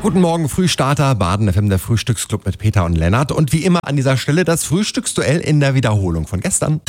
Guten Morgen, Frühstarter, Baden FM, der Frühstücksclub mit Peter und Lennart. Und wie immer an dieser Stelle das Frühstücksduell in der Wiederholung von gestern.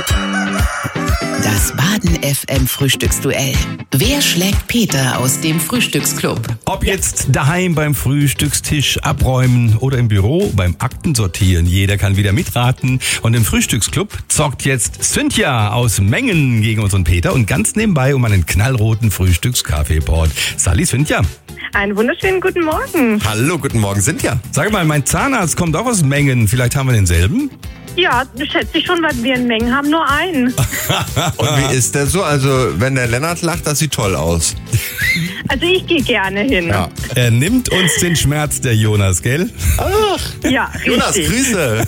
Das Baden FM Frühstücksduell. Wer schlägt Peter aus dem Frühstücksclub? Ob jetzt daheim beim Frühstückstisch abräumen oder im Büro beim Akten sortieren, jeder kann wieder mitraten. Und im Frühstücksclub zockt jetzt Cynthia aus Mengen gegen unseren Peter und ganz nebenbei um einen knallroten Frühstückskaffeeport. Sali, Cynthia. Einen wunderschönen guten Morgen. Hallo, guten Morgen, Cynthia. Sag mal, mein Zahnarzt kommt auch aus Mengen. Vielleicht haben wir denselben? Ja, schätze ich schon, weil wir in Mengen haben nur einen. Und wie ist der so? Also, wenn der Lennart lacht, das sieht toll aus. Also ich gehe gerne hin. Ja. Er nimmt uns den Schmerz, der Jonas, gell? Ach, Ja, Jonas, richtig. Grüße.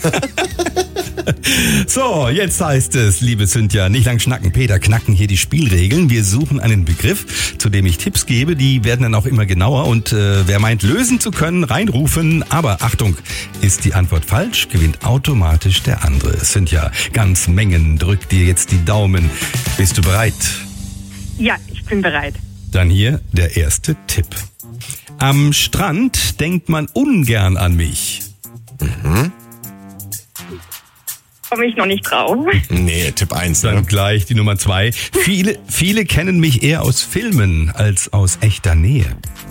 So, jetzt heißt es, liebe Cynthia, nicht lang schnacken, Peter, knacken hier die Spielregeln. Wir suchen einen Begriff, zu dem ich Tipps gebe. Die werden dann auch immer genauer. Und wer meint, lösen zu können, reinrufen. Aber Achtung, ist die Antwort falsch, gewinnt automatisch der andere. Cynthia, ganz Mengen, drück dir jetzt die Daumen. Bist du bereit? Ja, ich bin bereit. Dann hier der erste Tipp. Am Strand denkt man ungern an mich. Komme ich noch nicht drauf. Nee, Tipp 1. Dann Ne? gleich die Nummer 2. Viele kennen mich eher aus Filmen als aus echter Nähe.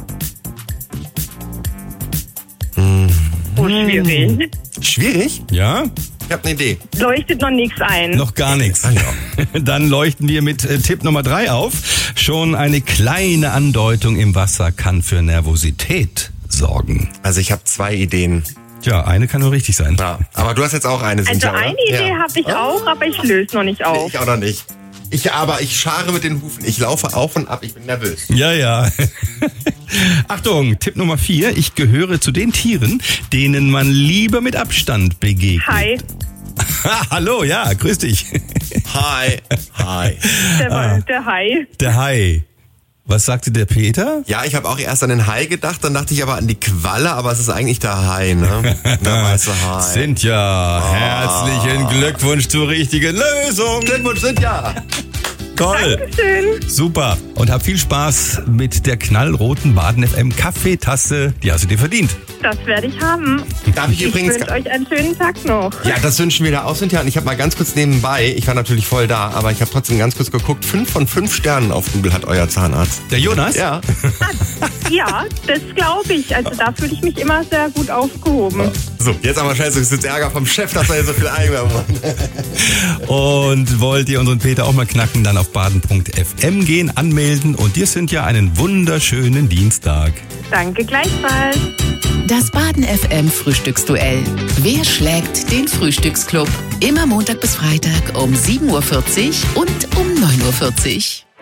Oh, schwierig. Schwierig? Ja? Ich habe eine Idee. Leuchtet noch nichts ein. Noch gar nichts. Dann leuchten wir mit Tipp Nummer 3 auf. Schon eine kleine Andeutung im Wasser kann für Nervosität sorgen. Also ich habe 2 Ideen. Tja, eine kann nur richtig sein. Ja, aber du hast jetzt auch eine, Also Cynthia, oder? eine Idee Ja. habe ich auch, aber ich löse noch nicht Nee, auf. ich auch noch nicht. Aber ich schare mit den Hufen. Ich laufe auf und ab. Ich bin nervös. Ja. Achtung, Tipp Nummer 4. Ich gehöre zu den Tieren, denen man lieber mit Abstand begegnet. Hi, Hallo, ja, grüß dich. Hi. der Hai. Der Hai. Was sagte der Peter? Ja, ich habe auch erst an den Hai gedacht, dann dachte ich aber an die Qualle, aber es ist eigentlich der Hai, ne? Der weiße Hai. Cynthia, herzlichen Glückwunsch zur richtigen Lösung. Glückwunsch, Cynthia! Toll. Schön. Super. Und hab viel Spaß mit der knallroten Baden FM Kaffeetasse. Die hast du dir verdient. Das werde ich haben. Darf ich Ich übrigens... wünsche euch einen schönen Tag noch. Ja, das wünschen wir da auch, Cynthia. Und ich habe mal ganz kurz nebenbei, ich war natürlich voll da, aber ich habe trotzdem ganz kurz geguckt, 5 von 5 Sternen auf Google hat euer Zahnarzt. Der Jonas? Ja. Ja, das glaube ich. Also da fühle ich mich immer sehr gut aufgehoben. So, jetzt aber scheiße, es ist Ärger vom Chef, dass er hier so viel Eigenwerbung macht. Und wollt ihr unseren Peter auch mal knacken, dann auf baden.fm gehen, anmelden. Und dir sind ja einen wunderschönen Dienstag. Danke gleichfalls. Das Baden FM Frühstücksduell. Wer schlägt den Frühstücksclub? Immer Montag bis Freitag um 7.40 Uhr und um 9.40 Uhr.